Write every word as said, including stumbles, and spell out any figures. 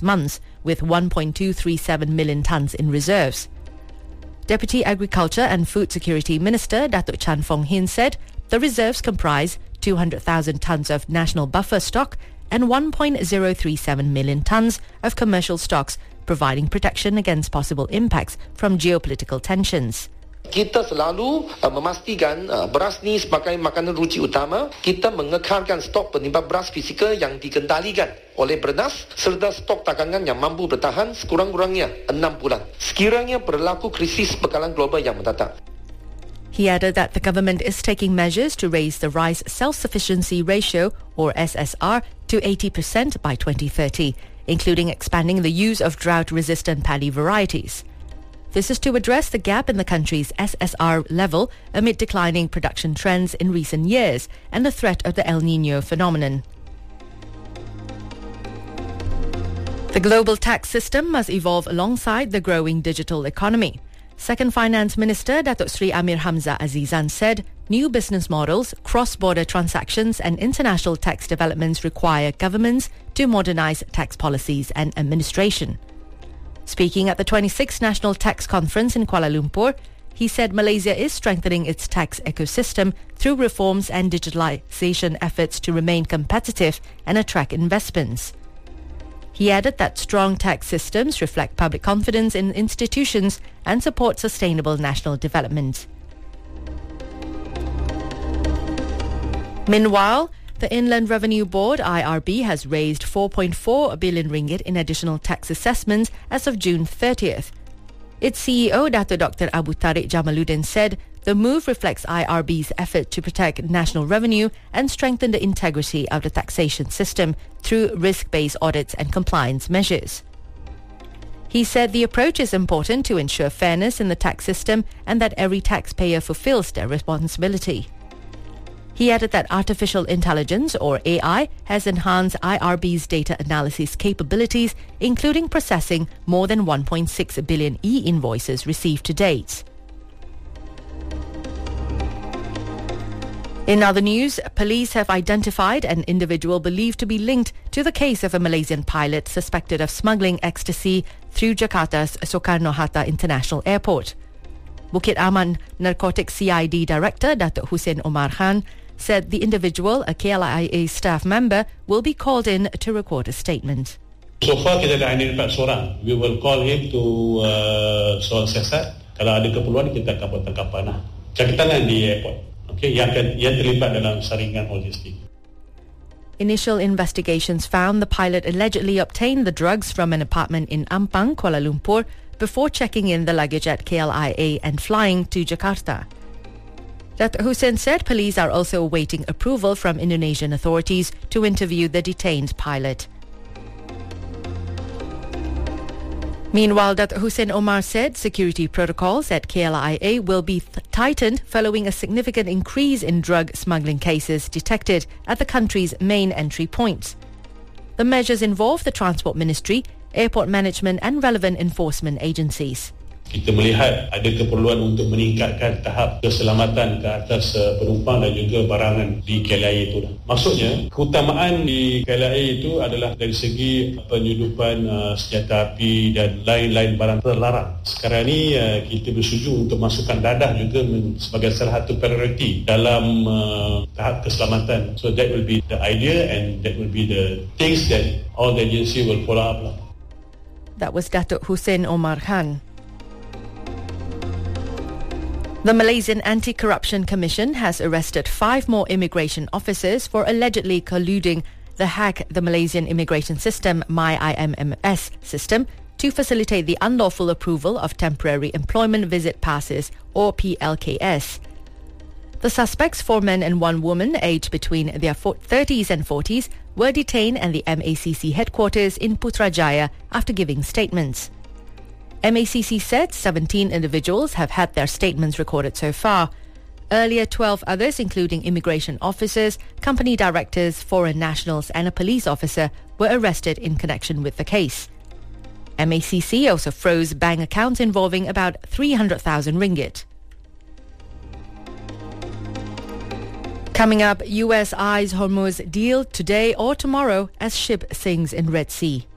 months, with one point two three seven million tonnes in reserves. Deputy Agriculture and Food Security Minister Datuk Chan Fong Hin said the reserves comprise two hundred thousand tonnes of national buffer stock and one point zero three seven million tonnes of commercial stocks, providing protection against possible impacts from geopolitical tensions. Kita selalu uh, memastikan uh, beras ni sebagai makanan ruci utama. Kita mengekalkan stok penimba beras fizikal yang dikendalikan oleh Bernas serta stok dagangan yang mampu bertahan sekurang-kurangnya enam bulan. Sekiranya berlaku krisis bekalan global yang mendatang. He added that the government is taking measures to raise the rice self-sufficiency ratio, or S S R, to eighty percent by twenty thirty, including expanding the use of drought-resistant paddy varieties. This is to address the gap in the country's S S R level amid declining production trends in recent years and the threat of the El Niño phenomenon. The global tax system must evolve alongside the growing digital economy. Second Finance Minister Datuk Sri Amir Hamzah Azizan said new business models, cross-border transactions and international tax developments require governments to modernize tax policies and administration. Speaking at the twenty-sixth National Tax Conference in Kuala Lumpur, he said Malaysia is strengthening its tax ecosystem through reforms and digitalization efforts to remain competitive and attract investments. He added that strong tax systems reflect public confidence in institutions and support sustainable national development. Meanwhile, the Inland Revenue Board, I R B, has raised four point four billion ringgit in additional tax assessments as of June thirtieth. Its C E O, Dato Doctor Abu Tariq Jamaluddin, said the move reflects I R B's effort to protect national revenue and strengthen the integrity of the taxation system through risk-based audits and compliance measures. He said the approach is important to ensure fairness in the tax system and that every taxpayer fulfills their responsibility. He added that artificial intelligence, or A I, has enhanced I R B's data analysis capabilities, including processing more than one point six billion e-invoices received to date. In other news, police have identified an individual believed to be linked to the case of a Malaysian pilot suspected of smuggling ecstasy through Jakarta's Soekarno-Hatta International Airport. Bukit Aman Narcotics C I D Director Datuk Hussein Omar Khan said the individual, a K L I A staff member, will be called in to record a statement. So far kita dah identify seorang. We will call him to uh, soal siasat. Kalau ada keperluan kita akan buat tangkapan lah. Cakitangan di airport. Okay, yang, yang terlibat dalam saringan logistik. Initial investigations found the pilot allegedly obtained the drugs from an apartment in Ampang, Kuala Lumpur, before checking in the luggage at K L I A and flying to Jakarta. Datuk Hussein said police are also awaiting approval from Indonesian authorities to interview the detained pilot. Meanwhile, Datuk Hussein Omar said security protocols at K L I A will be th- tightened following a significant increase in drug smuggling cases detected at the country's main entry points. The measures involve the Transport Ministry, airport management and relevant enforcement agencies. Kita melihat ada keperluan untuk meningkatkan tahap keselamatan ke atas uh, penumpang dan juga barangan di K L I A itu. Maksudnya, keutamaan di K L I A itu adalah dari segi penyudupan uh, senjata api dan lain-lain barang terlarang. Sekarang ini uh, kita bersetuju untuk masukkan dadah juga men- sebagai salah satu prioriti dalam uh, tahap keselamatan. So that will be the idea and that will be the things that all the agency will follow up. That was Datuk Hussein Omar Khan. The Malaysian Anti-Corruption Commission has arrested five more immigration officers for allegedly colluding the hack the Malaysian immigration system, MyIMMS system, to facilitate the unlawful approval of temporary employment visit passes, or P L K S. The suspects, four men and one woman, aged between their thirties and forties, were detained at the M A C C headquarters in Putrajaya after giving statements. M A C C said seventeen individuals have had their statements recorded so far. Earlier, twelve others, including immigration officers, company directors, foreign nationals and a police officer, were arrested in connection with the case. M A C C also froze bank accounts involving about three hundred thousand ringgit. Coming up, U S eyes Hormuz deal today or tomorrow as ship sinks in Red Sea.